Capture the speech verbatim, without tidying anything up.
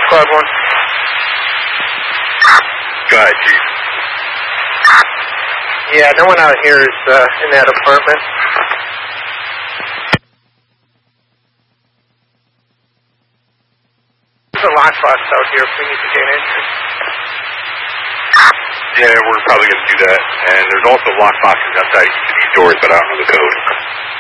Squad one. Go ahead, Chief. Yeah, no one out here is uh, in that apartment. There's a lockbox out here if we need to gain entrance. Yeah, we're probably going to do that. And there's also lock boxes outside each of these doors, but I don't know the code.